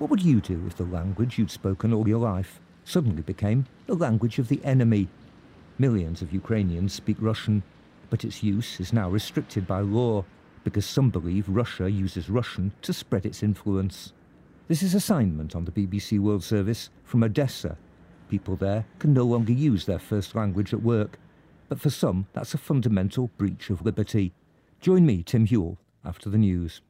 What would you do if the language you'd spoken all your life suddenly became the language of the enemy? Millions of Ukrainians speak Russian, but its use is now restricted by law because some believe Russia uses Russian to spread its influence. This is assignment on the BBC World Service from Odessa. People there can no longer use their first language at work, but for some that's a fundamental breach of liberty. Join me, Tim Hewell, after the news.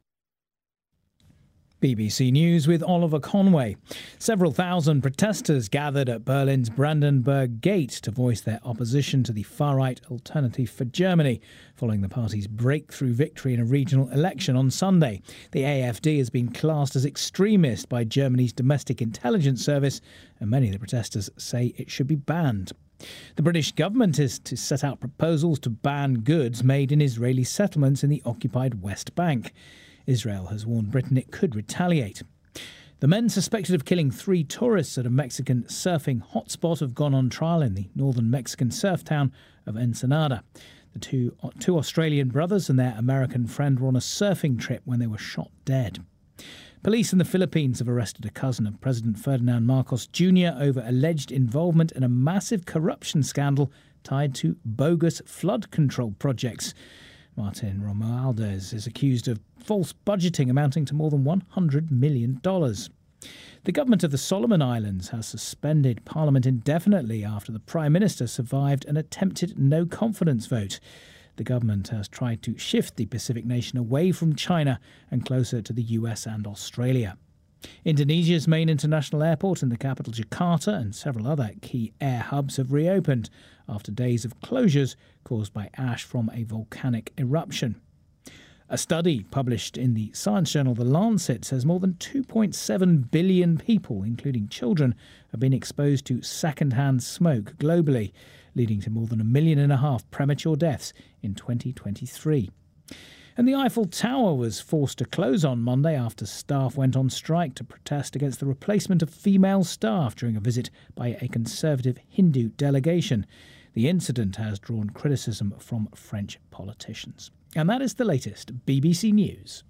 BBC News with Oliver Conway. Several thousand protesters gathered at Berlin's Brandenburg Gate to voice their opposition to the far-right Alternative for Germany, following the party's breakthrough victory in a regional election on Sunday. The AfD has been classed as extremist by Germany's domestic intelligence service, and many of the protesters say it should be banned. The British government is to set out proposals to ban goods made in Israeli settlements in the occupied West Bank. Israel has warned Britain it could retaliate. The men suspected of killing 3 tourists at a Mexican surfing hotspot have gone on trial in the northern Mexican surf town of Ensenada. The two Australian brothers and their American friend were on a surfing trip when they were shot dead. Police in the Philippines have arrested a cousin of President Ferdinand Marcos Jr. over alleged involvement in a massive corruption scandal tied to bogus flood control projects. Martin Romualdez is accused of false budgeting amounting to more than $100 million. The government of the Solomon Islands has suspended Parliament indefinitely after the Prime Minister survived an attempted no-confidence vote. The government has tried to shift the Pacific nation away from China and closer to the US and Australia. Indonesia's main international airport in the capital Jakarta and several other key air hubs have reopened after days of closures caused by ash from a volcanic eruption. A study published in the science journal The Lancet says more than 2.7 billion people, including children, have been exposed to second-hand smoke globally, leading to more than 1.5 million premature deaths in 2023. And the Eiffel Tower was forced to close on Monday after staff went on strike to protest against the replacement of female staff during a visit by a conservative Hindu delegation. The incident has drawn criticism from French politicians. And that is the latest BBC News.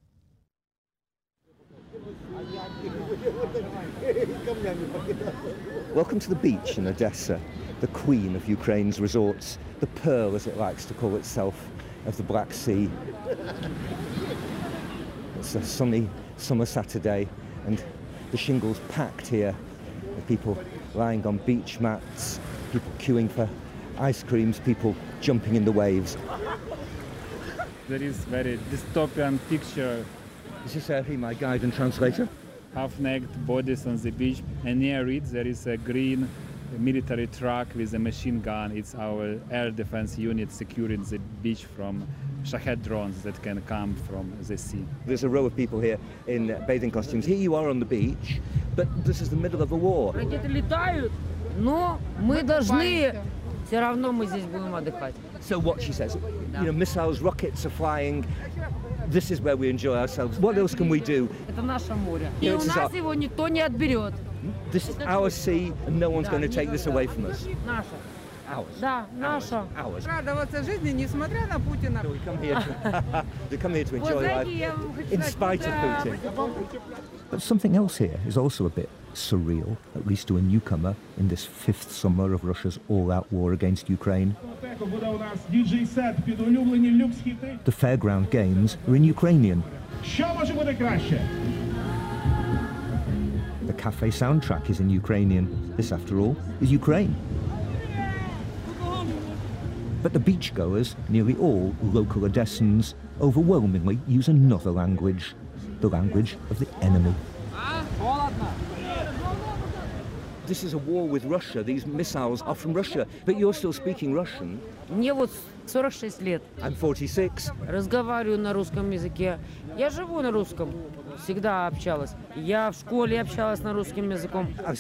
Welcome to the beach in Odessa, the queen of Ukraine's resorts, the pearl, as it likes to call itself, of the Black Sea. It's a sunny summer Saturday and the shingle's packed here. There are people lying on beach mats, people queuing for ice creams, people jumping in the waves. There is very dystopian picture. This is my guide and translator. Half-naked bodies on the beach, and near it there is a green military truck with a machine gun. It's our air defense unit securing the beach from Shahed drones that can come from the sea. There's a row of people here in bathing costumes. Here you are on the beach, but this is the middle of a war. Ракеты летают, но мы должны, все равно мы здесь будем отдыхать. So what she says, missiles, rockets are flying. This is where we enjoy ourselves. What else can we do? Это наше море. И у нас его никто не отберет. This is our sea, and no one's going to take this away from us. Наша. Ours. Да, наша. Ours. Радоваться жизни, несмотря на Путина. So we come here to enjoy life in spite of Putin. But something else here is also a bit surreal, at least to a newcomer in this 5th summer of Russia's all-out war against Ukraine. The Fairground Games are in Ukrainian. The cafe soundtrack is in Ukrainian. This, after all, is Ukraine. But the beachgoers, nearly all local Odessans, overwhelmingly use another language, the language of the enemy. This is a war with Russia. These missiles are from Russia, but you're still speaking Russian. Мне вот 46 лет. I'm 46. Разговариваю на русском языке. Я живу на русском. Всегда общалась. Я в школе общалась на русском языком.